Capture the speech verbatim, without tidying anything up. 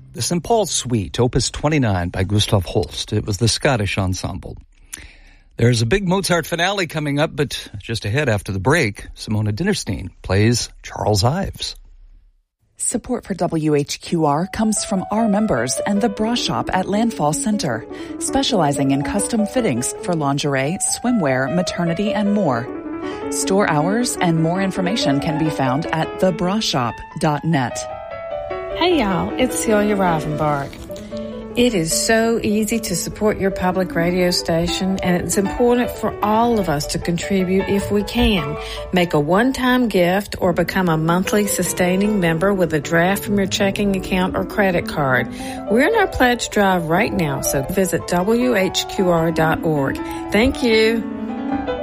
the Saint Paul Suite, Opus twenty-nine by Gustav Holst. It was the Scottish ensemble. There's a big Mozart finale coming up, but just ahead after the break, Simona Dinnerstein plays Charles Ives. Support for W H Q R comes from our members and the Bra Shop at Landfall Center, specializing in custom fittings for lingerie, swimwear, maternity, and more. Store hours and more information can be found at the bra shop dot net. Hey y'all, it's Celia Rivenbark. It is so easy to support your public radio station, and it's important for all of us to contribute if we can. Make a one-time gift or become a monthly sustaining member with a draft from your checking account or credit card. We're in our pledge drive right now, so visit W H Q R dot org. Thank you.